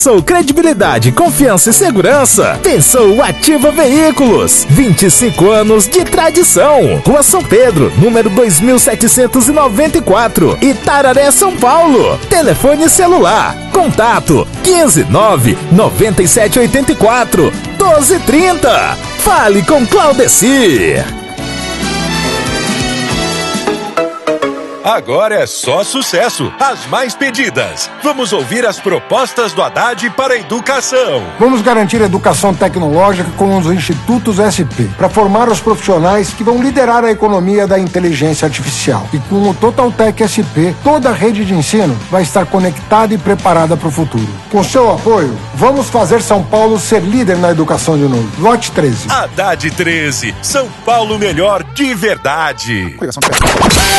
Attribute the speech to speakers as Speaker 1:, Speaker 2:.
Speaker 1: Sou credibilidade, confiança e segurança. Pensou Ativa Veículos. 25 anos de tradição. Rua São Pedro, número 2794, Itararé, São Paulo. Telefone celular. Contato 15997841230. Fale com Claudecir.
Speaker 2: Agora é só sucesso, as mais pedidas. Vamos ouvir as propostas do Haddad para a educação.
Speaker 3: Vamos garantir a educação tecnológica com os institutos SP, para formar os profissionais que vão liderar a economia da inteligência artificial. E com o Totaltech SP, toda a rede de ensino vai estar conectada e preparada para o futuro. Com seu apoio, vamos fazer São Paulo ser líder na educação de novo. Vote 13.
Speaker 2: Haddad 13, São Paulo melhor de verdade.